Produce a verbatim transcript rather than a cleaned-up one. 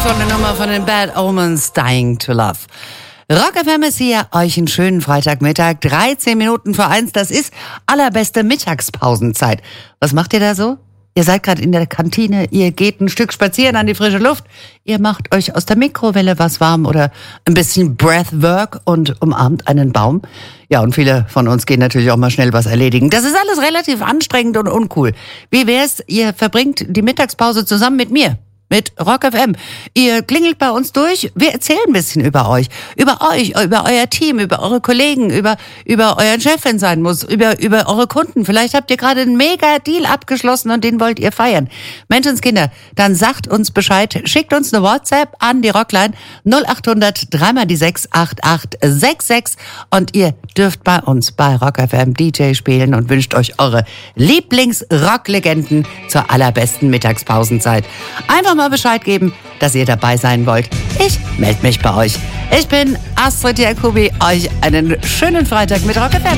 tolle Nummer von den Bad Omens, Dying to Love. Rock F M ist hier, euch einen schönen Freitagmittag, dreizehn Minuten vor eins, das ist allerbeste Mittagspausenzeit. Was macht ihr da so? Ihr seid gerade in der Kantine, ihr geht ein Stück spazieren an die frische Luft, ihr macht euch aus der Mikrowelle was warm oder ein bisschen Breathwork und umarmt einen Baum. Ja, und viele von uns gehen natürlich auch mal schnell was erledigen. Das ist alles relativ anstrengend und uncool. Wie wär's, ihr verbringt die Mittagspause zusammen mit mir? Mit Rock F M. Ihr klingelt bei uns durch, wir erzählen ein bisschen über euch, über euch, über euer Team, über eure Kollegen, über über euren Chef, wenn sein muss, über über eure Kunden. Vielleicht habt ihr gerade einen Mega-Deal abgeschlossen und den wollt ihr feiern. Menschenskinder, dann sagt uns Bescheid, schickt uns eine WhatsApp an die Rockline null acht hundert drei mal die sechs acht acht sechs sechs und ihr dürft bei uns bei Rock F M D J spielen und wünscht euch eure Lieblings-Rock-Legenden zur allerbesten Mittagspausenzeit. Einfach mal Bescheid geben, dass ihr dabei sein wollt. Ich melde mich bei euch. Ich bin Astrid Jacobi. Euch einen schönen Freitag mit Rock F M.